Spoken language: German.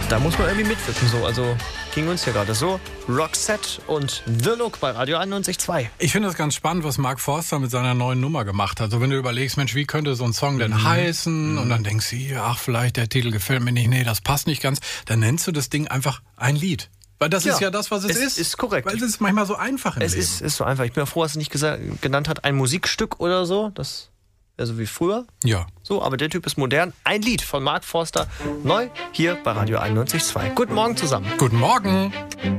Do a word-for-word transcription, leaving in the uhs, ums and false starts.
da muss man irgendwie mitwirken. So. Also ging uns hier gerade so. Roxette und The Look bei Radio einundneunzig Komma zwei. Ich finde es ganz spannend, was Mark Forster mit seiner neuen Nummer gemacht hat. Also wenn du überlegst, Mensch, wie könnte so ein Song denn mhm. heißen? Und dann denkst du, ach, vielleicht der Titel gefällt mir nicht. Nee, das passt nicht ganz. Dann nennst du das Ding einfach ein Lied. Weil das ja, ist ja das, was es, es ist. ist korrekt. Weil es ist manchmal so einfach im es Leben. Es ist, ist so einfach. Ich bin ja froh, dass es nicht gesa- genannt hat, ein Musikstück oder so. Das also wie früher. Ja. So, aber der Typ ist modern. Ein Lied von Mark Forster. Neu hier bei Radio einundneunzig Komma zwei. Guten Morgen zusammen. Guten Morgen.